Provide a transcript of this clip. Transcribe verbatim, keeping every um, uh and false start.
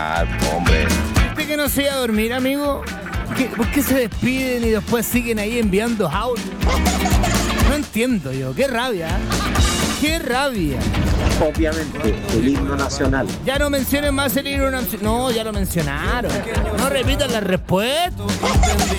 Ah, hombre. ¿Usted que no se iba a dormir, amigo? ¿Qué, ¿Por qué se despiden y después siguen ahí enviando audio? No entiendo yo. Qué rabia. ¿eh? Qué rabia. Obviamente, el himno nacional. Ya no mencionen más el himno nacional. No, ya lo mencionaron. No repitan la respuesta.